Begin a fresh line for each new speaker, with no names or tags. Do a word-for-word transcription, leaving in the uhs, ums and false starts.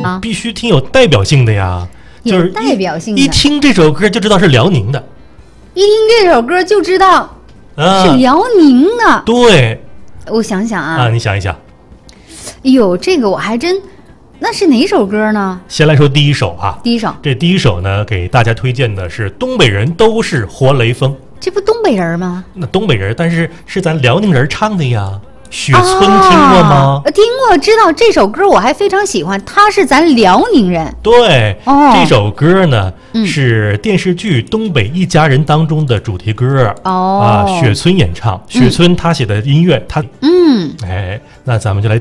必须挺有代表性的呀，就是
代表性的，
一听这首歌就知道是辽宁的，
一听这首歌就知道是辽宁的。
啊、对，
我想想啊，
啊，你想一想，
哎呦，这个我还真，那是哪首歌呢？
先来说第一首啊，
第一首，
这第一首呢，给大家推荐的是东北人都是活雷锋。
这不东北人吗？
那东北人，但是是咱辽宁人唱的呀。雪村听过吗？
啊、听过，知道这首歌，我还非常喜欢。他是咱辽宁人。
对，
哦、
这首歌呢、
嗯、
是电视剧《东北一家人》当中的主题歌。
哦，
啊，雪村演唱，雪村他写的音乐，他
嗯，
哎，那咱们就来